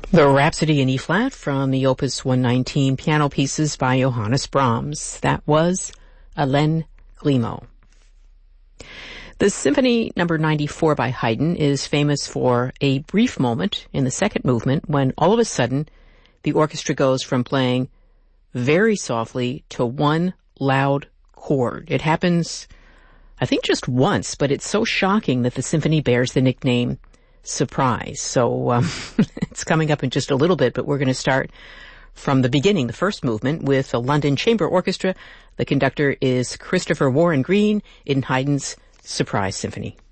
The Rhapsody in E-flat from the Opus 119 piano pieces by Johannes Brahms. That was Alain Grimaud. The Symphony No. 94 by Haydn is famous for a brief moment in the second movement when all of a sudden the orchestra goes from playing very softly to one loud chord. It happens, I think, just once, but it's so shocking that the symphony bears the nickname Surprise. So it's coming up in just a little bit, but we're going to start from the beginning, the first movement, with the London Chamber Orchestra. The conductor is Christopher Warren Green in Haydn's Surprise Symphony.